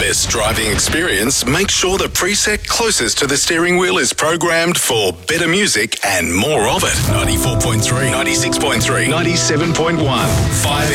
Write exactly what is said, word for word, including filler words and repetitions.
best driving experience, make sure the preset closest to the steering wheel is programmed for better music and more of it. ninety-four point three, ninety-six point three, ninety-seven point one. five